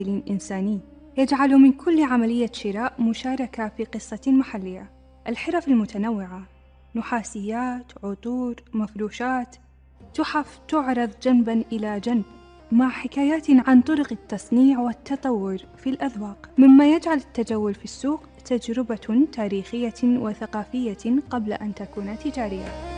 إنساني يجعل من كل عملية شراء مشاركة في قصة محلية. الحرف المتنوعة: نحاسيات، عطور، مفروشات، تحف تعرض جنباً إلى جنب مع حكايات عن طرق التصنيع والتطور في الأذواق، مما يجعل التجول في السوق تجربة تاريخية وثقافية قبل أن تكون تجارية.